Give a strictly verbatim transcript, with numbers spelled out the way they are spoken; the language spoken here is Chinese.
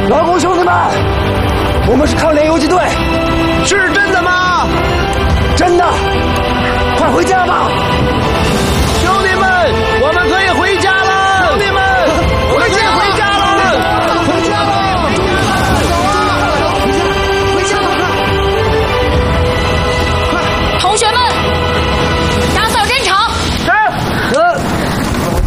老公兄弟们，我们是抗联游击队， 是真的吗？ 真的，快回家吧。